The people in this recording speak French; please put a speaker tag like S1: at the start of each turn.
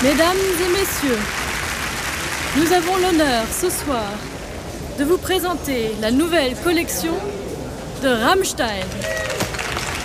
S1: Mesdames et messieurs, nous avons l'honneur ce soir de vous présenter la nouvelle collection de Rammstein.